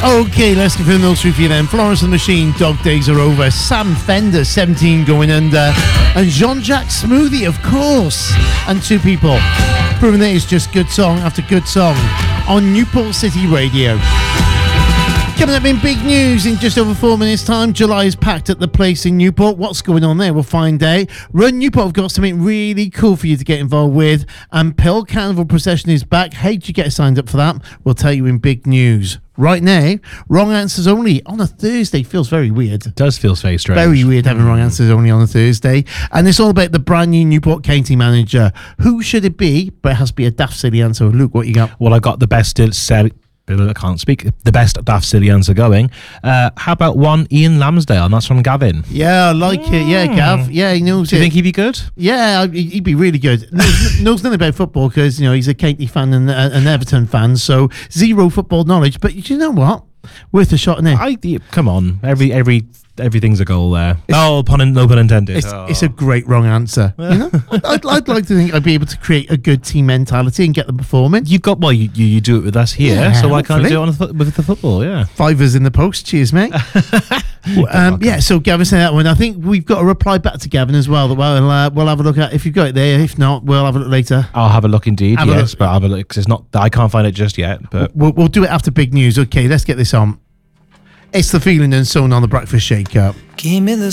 Okay, let's confirm those three for you then. Florence and the Machine, Dog Days Are Over. Sam Fender, 17 Going Under. And Jean-Jacques Smoothie, of course. And Two People. Proving that it's just good song after good song on Newport City Radio. Coming up in big news in just over 4 minutes' time. July is packed at the place in Newport. What's going on there? We'll find out. Run Newport have got something really cool for you to get involved with. And Pill Carnival Procession is back. How did you get signed up for that? We'll tell you in big news. Right now, wrong answers only on a Thursday feels very weird. It does feel very strange. Very weird having wrong answers only on a Thursday. And it's all about the brand new Newport County manager. Who should it be? But it has to be a daft silly answer. Luke, what you got? Well, I got the best I can't speak. The best daft silly answer going. How about one Ian Lamsdale? And that's from Gavin. Yeah, I like it. Yeah, Gav. Yeah, he knows Do you think he'd be good? Yeah, he'd be really good. Knows nothing about football because, you know, he's a County fan and an Everton fan, so zero football knowledge. But you know what? Worth a shot in it. Come on. Everything's a goal there. No pun intended. It's a great wrong answer. You know? I'd like to think I'd be able to create a good team mentality and get them performing. You've got, well, you do it with us here, Yeah, so why can't you hopefully. do it with the football, yeah. Fivers in the post. Cheers, mate. Yeah, so Gavin said that one. I think we've got a reply back to Gavin as well that we'll have a look at if you've got it there. If not, we'll have a look later. I'll have a look indeed, Have a yes, look. but I'll have a look, 'cause it's not, I can't find it just yet, but... We'll do it after big news. Okay, let's get this on. It's The Feeling and Sewn on the Breakfast Shake Up. Give me the